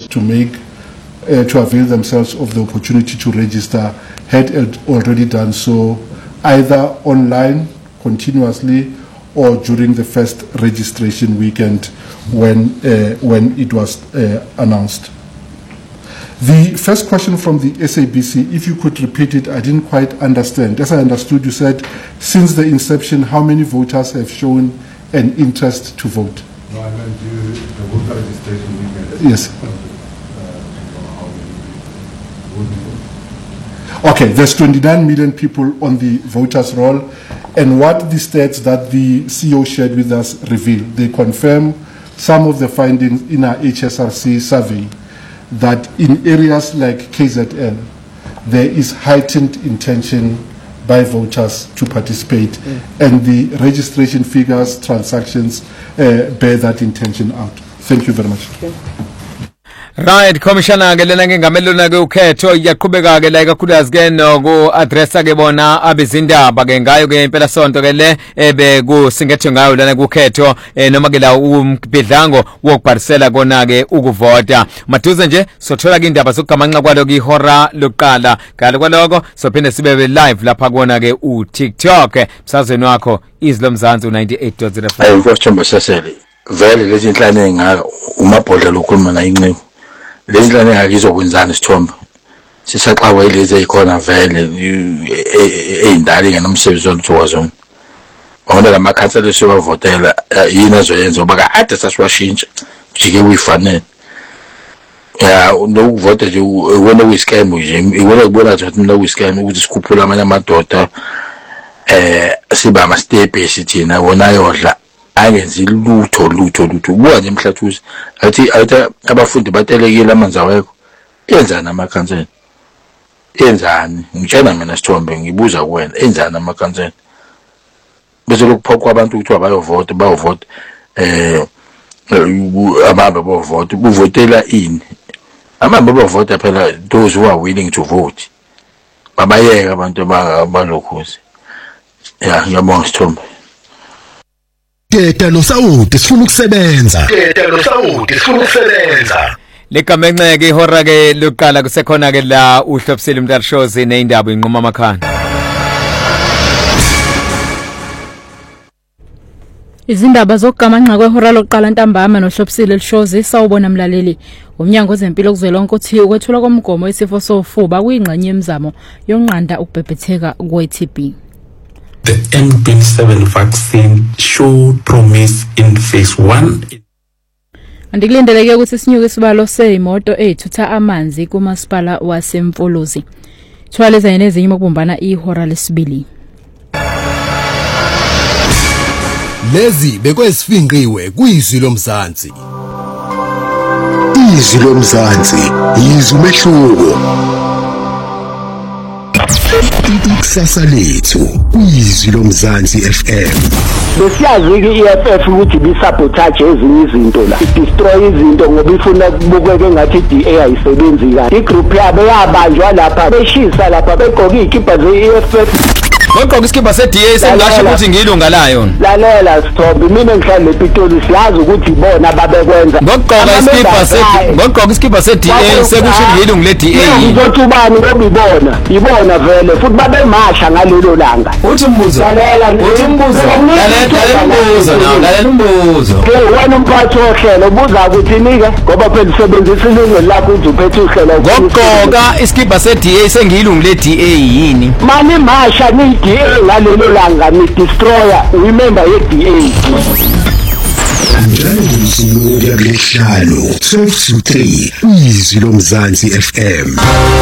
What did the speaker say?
to make to avail themselves of the opportunity to register had already done so, either online continuously or during the first registration weekend when it was announced. The first question from the SABC, if you could repeat it, I didn't quite understand. As I understood, you said, since the inception, how many voters have shown an interest to vote? No, I meant the voter registration weekend. Yes. Okay, there's 29 million people on the voters roll, and what the stats that the CEO shared with us reveal, they confirm some of the findings in our HSRC survey, that in areas like KZN, there is heightened intention by voters to participate, and the registration figures, transactions bear that intention out. Thank you very much. Okay. Right, Commissioner ke lena ngengamelona ke ukhetho yaqhubeka ke la ikakhulukazi ke noku addressa ke bona abezindaba ke ngayo ke impela sonto ke le ebe kusingethwe ngayo lana kukhetho noma ke la umbidlango wokubharisela kona ke ukuvota. Maduze nje sothola ke indaba zokugamanqa kwalo ke ihora lokuqala ngalo kwaloko sophinde sibe live lapha kona ke uTikTok msazweni wakho Izlo Mzansi u98.05. Ayinkosi Sesele vele lezi inhlane nga umabhodla lokukhuluma na inqebo lezi inhlane ngakizokwenzana isithombe sisaxawa ilezi ezikhona vele eyindali ngenomsebenzi oluthokozona ona la makhansela sewavotela yini azoyenza ngoba kade sasiwashintsha jike uyifanele ya nokuvota nje wena uyiscam nje iwona kubona ukuthi mina uyiscam ukuthi sikhuphula amanye amadoda siba ama step esithina wona yodla angenzi lutho buka nje Mhlathuzi athi abafundi batelekile amanzi awekho enzana amakhansela enzani ngitshela mina Sithombe ngibuza kuwena enzani amakhansela bese lokuphoqa abantu ukuthi abayovota bayovota amaba bovota buvotela ini amaba bovota phela those who are willing to vote babayeka abantu abalokhuzi ya ngiyabonga Sithombe. Keta lo Saudi sifuna ukusebenza. Lekamenxe ke ihora ke lokuqala kusekhona ke la uhlopsile umntarishozi neindaba inqoma amakhanda. Izindaba zokugamanqa kwehora lokuqala ntambama nohlopsile lishozi sawubona mlaleli. Umnyango wezempilo kuzwelonke uthi ukwethula komgomo wesifo sofuba kuyingxenye yemizamo yonqanda ukubhebhetheka kwe-TB. The MPV7 vaccine showed promise in phase 1. Andikulindeleke ukuthi sinyuke isibalo seyimoto ezithutha amanzi kumasipala waseMfolozi. Thwaleza yenezinye ukubumbana ihora lesibili. Lezi bekwesifinqiwe kuyizwi lomzansi. Izwi lomzansi yizwi umehluko. Ikusasa lethu kuyizwi lomzansi FM. Besiyazi iEFF ukuthi bisabotage ezinye izinto la destroy izinto ngoba ifuna kubukeke ngathi iDA ayisebenzi kahle. Igroup yabo yabanjwa lapha beshisa lapha begqoka izikipa zeEFF. Ngokho isikipha seDA sengasho ukuthi ngilunga layo. Lalela Sithombe mina ngihlala lePitoli siyazi ukuthi ibona babekwenza. Ngokho isikipha seDA sekusho ngilunga leDA. Ngizothi ubani ngoba ibona vele futhi babemasha ngalelo langa. Uthi umbuzo. Lalela umbuzo. Wena umphathi wohlelo ubuza ukuthi nike ngoba phela usebenzisa ilungelo lakho ukuthi uphethe uhlelo. Ngokho isikipha seDA sengilunga leDA yini? Mani masha ni DA ngalelo langa ni destroyer remember ye-DA. Njalo umsuku yakuhlalo 12 to 3 izwi lomzansi FM.